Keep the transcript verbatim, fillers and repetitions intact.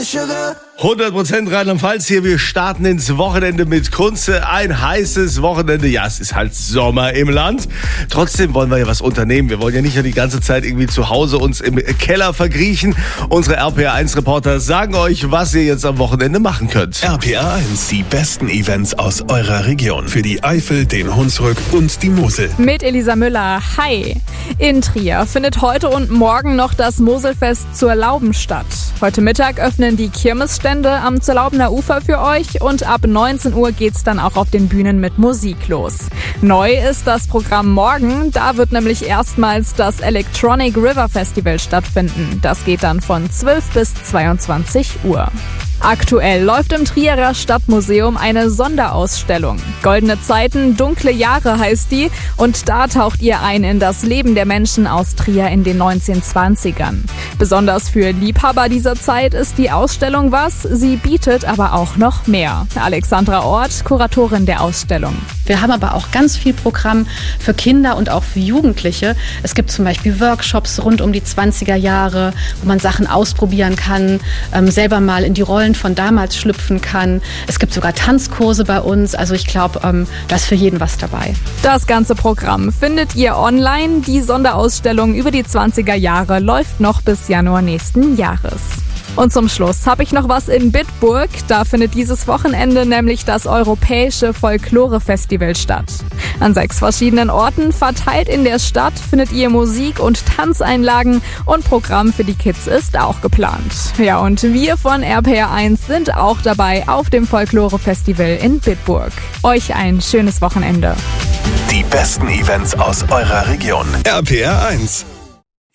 hundert Prozent Rheinland-Pfalz hier. Wir starten ins Wochenende mit Kunze. Ein heißes Wochenende. Ja, es ist halt Sommer im Land. Trotzdem wollen wir ja was unternehmen. Wir wollen ja nicht nur die ganze Zeit irgendwie zu Hause uns im Keller verkriechen. Unsere R P R eins Reporter sagen euch, was ihr jetzt am Wochenende machen könnt. R P R eins, die besten Events aus eurer Region. Für die Eifel, den Hunsrück und die Mosel. Mit Elisa Müller. Hi. In Trier findet heute und morgen noch das Moselfest zur Lauben statt. Heute Mittag öffnen die Kirmesstände am Zerlaubener Ufer für euch und ab neunzehn Uhr geht's dann auch auf den Bühnen mit Musik los. Neu ist das Programm morgen, da wird nämlich erstmals das Electronic River Festival stattfinden. Das geht dann von zwölf bis zweiundzwanzig Uhr. Aktuell läuft im Trierer Stadtmuseum eine Sonderausstellung. Goldene Zeiten, dunkle Jahre heißt die und da taucht ihr ein in das Leben der Menschen aus Trier in den neunzehnhundertzwanzigern. Besonders für Liebhaber dieser Zeit ist die Ausstellung was, sie bietet aber auch noch mehr. Alexandra Ort, Kuratorin der Ausstellung. Wir haben aber auch ganz viel Programm für Kinder und auch für Jugendliche. Es gibt zum Beispiel Workshops rund um die zwanziger Jahre, wo man Sachen ausprobieren kann, ähm, selber mal in die Rollen von damals schlüpfen kann. Es gibt sogar Tanzkurse bei uns. Also ich glaube, ähm, da ist für jeden was dabei. Das ganze Programm findet ihr online. Die Sonderausstellung über die zwanziger Jahre läuft noch bis Januar nächsten Jahres. Und zum Schluss habe ich noch was in Bitburg. Da findet dieses Wochenende nämlich das Europäische Folklore-Festival statt. An sechs verschiedenen Orten verteilt in der Stadt findet ihr Musik- und Tanzeinlagen und Programm für die Kids ist auch geplant. Ja, und wir von R P R eins sind auch dabei auf dem Folklore-Festival in Bitburg. Euch ein schönes Wochenende. Die besten Events aus eurer Region. R P R eins.